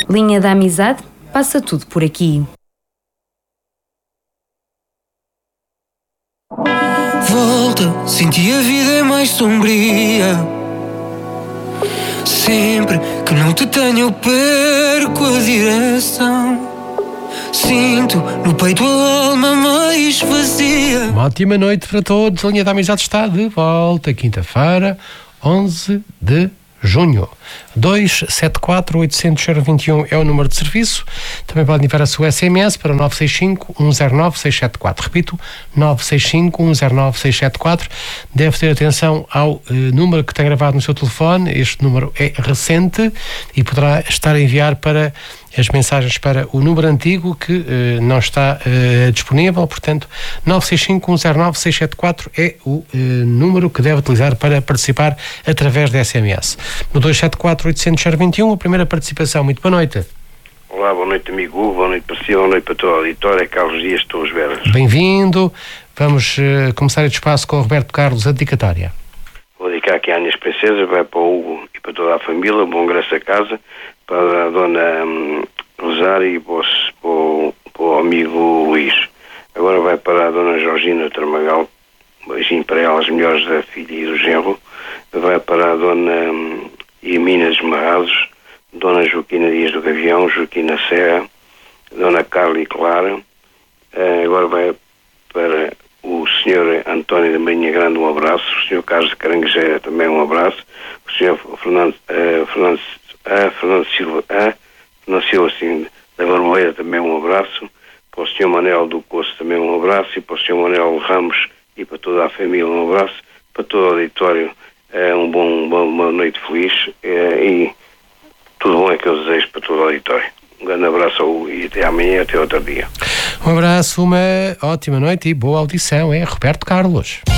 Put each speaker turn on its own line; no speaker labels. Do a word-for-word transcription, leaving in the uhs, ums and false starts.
Linha da Amizade, passa tudo por aqui.
Volta, senti a vida é mais sombria. Sempre que não te tenho eu perco a direção. Sinto no peito a alma mais vazia.
Uma ótima noite para todos. A Linha da Amizade está de volta, quinta-feira, onze de junho. dois sete quatro oito zero zero dois um é o número de serviço. Também pode enviar a sua S M S para nove seis cinco um zero nove seis sete quatro. Repito, nove seis cinco um zero nove seis sete quatro. Deve ter atenção ao eh, número que tem gravado no seu telefone. Este número é recente e poderá estar a enviar para as mensagens para o número antigo que eh, não está eh, disponível. Portanto, nove seis cinco um zero nove seis sete quatro é o eh, número que deve utilizar para participar através da S M S. No dois sete quatro oito zero zero dois um, a primeira participação. Muito boa noite.
Olá, boa noite, amigo. Boa noite para si, boa noite para toda a auditória. Carlos Dias, Torres Vedras.
Bem-vindo. Vamos uh, começar este espaço com o Roberto Carlos, a dedicatória.
Vou dedicar aqui às minhas princesas, vai para o Hugo e para toda a família, bom regresso a casa, para a dona hum, Rosário e para o, para, o, para o amigo Luís. Agora vai para a dona Georgina Tramagal, um beijinho para ela, as melhores da filha e do genro. Vai para a dona hum, Yamina Esmerrados, dona Joaquina Dias do Gavião, Joaquina Serra, dona Carla e Clara. Uh, agora vai para o senhor António da Marinha Grande, um abraço. O senhor Carlos de Caranguejeira, também um abraço. O senhor Fernando, uh, Fernando, uh, Fernando Silva, uh, Fernando Silva assim, da Barboeira, também um abraço. Para o senhor Manel do Coço, também um abraço. E para o senhor Manel Ramos e para toda a família, um abraço. Para todo o auditório, uh, um bom, uma, uma noite feliz uh, e tudo bom é que eu desejo para todo o auditório. Um grande abraço e até amanhã, até outro dia.
Um abraço, uma ótima noite e boa audição. É Roberto Carlos.